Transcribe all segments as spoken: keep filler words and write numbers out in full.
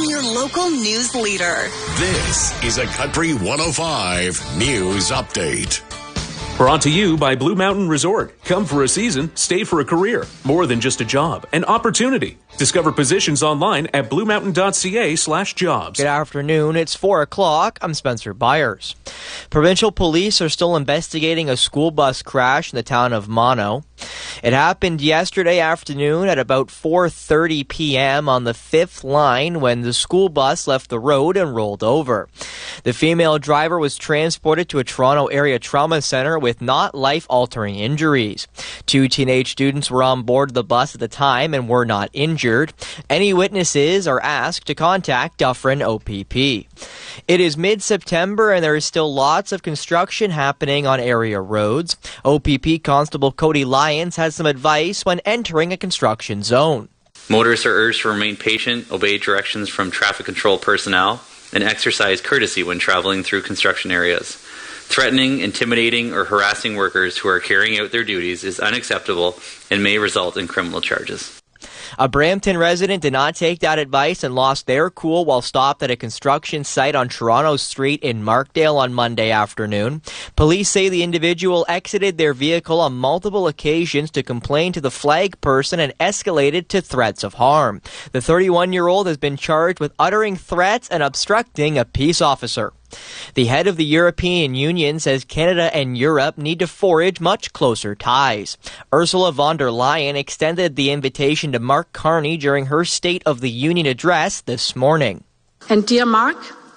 I'm your local news leader. This is a Country one oh five News Update. Brought to you by Blue Mountain Resort. Come for a season, stay for a career. More than just a job, an opportunity. Discover positions online at bluemountain.ca slash jobs. Good afternoon. It's four o'clock. I'm Spencer Byers. Provincial police are still investigating a school bus crash in the town of Mono. It happened yesterday afternoon at about four thirty p.m. on the fifth line when the school bus left the road and rolled over. The female driver was transported to a Toronto area trauma center with not life-altering injuries. Two teenage students were on board the bus at the time and were not injured. Any witnesses are asked to contact Dufferin O P P. It is mid-September and there is still lots of construction happening on area roads. O P P Constable Cody Lyons has some advice when entering a construction zone. Motorists are urged to remain patient, obey directions from traffic control personnel, and exercise courtesy when traveling through construction areas. Threatening, intimidating, or harassing workers who are carrying out their duties is unacceptable and may result in criminal charges. A Brampton resident did not take that advice and lost their cool while stopped at a construction site on Toronto Street in Markdale on Monday afternoon. Police say the individual exited their vehicle on multiple occasions to complain to the flag person and escalated to threats of harm. The thirty-one-year-old has been charged with uttering threats and obstructing a peace officer. The head of the European Union says Canada and Europe need to forge much closer ties. Ursula von der Leyen extended the invitation to Mark Carney during her State of the Union address this morning. And dear Mark,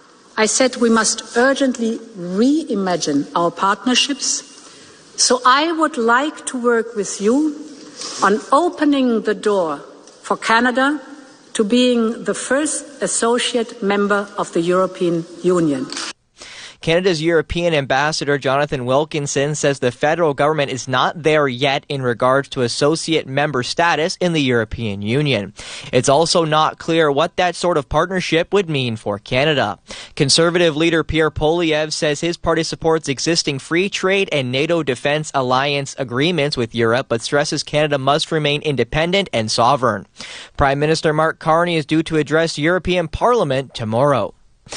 I said we must urgently reimagine our partnerships. So I would like to work with you on opening the door for Canada to being the first associate member of the European Union. Canada's European ambassador Jonathan Wilkinson says the federal government is not there yet in regards to associate member status in the European Union. It's also not clear what that sort of partnership would mean for Canada. Conservative leader Pierre Poilievre says his party supports existing free trade and NATO Defence Alliance agreements with Europe, but stresses Canada must remain independent and sovereign. Prime Minister Mark Carney is due to address European Parliament tomorrow.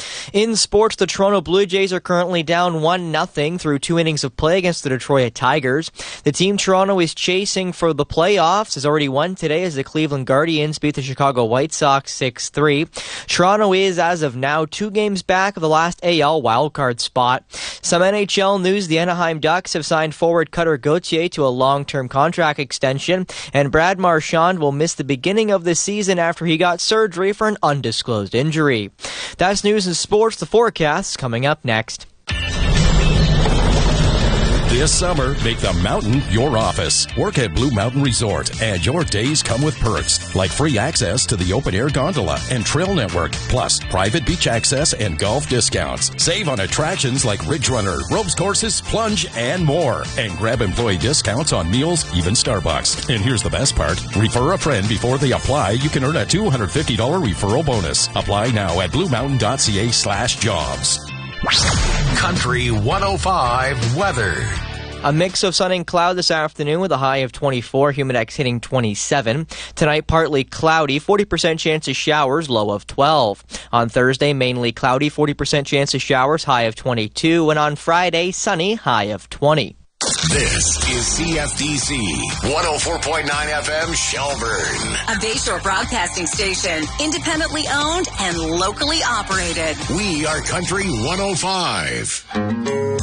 In sports, the Toronto Blue Jays are currently down one nothing through two innings of play against the Detroit Tigers. The team Toronto is chasing for the playoffs has already won today as the Cleveland Guardians beat the Chicago White Sox six three. Toronto is, as of now, two games back of the last A L wildcard spot. Some N H L news, the Anaheim Ducks have signed forward Cutter Gauthier to a long-term contract extension, and Brad Marchand will miss the beginning of the season after he got surgery for an undisclosed injury. That's news and sports. The forecast coming up next. This summer, make the mountain your office. Work at Blue Mountain Resort, and your days come with perks like free access to the open-air gondola and trail network, plus private beach access and golf discounts. Save on attractions like Ridge Runner, ropes courses, plunge, and more. And grab employee discounts on meals, even Starbucks. And here's the best part. Refer a friend before they apply. You can earn a two hundred fifty dollars referral bonus. Apply now at bluemountain.ca slash jobs. Country one oh five weather. A mix of sun and cloud this afternoon with a high of twenty-four, Humidex hitting twenty-seven. Tonight, partly cloudy, forty percent chance of showers, low of twelve. On Thursday, mainly cloudy, forty percent chance of showers, high of twenty-two. And on Friday, sunny, high of twenty. This is C F D C one oh four point nine F M Shelburne. A Bayshore broadcasting station, independently owned and locally operated. We are Country one oh five.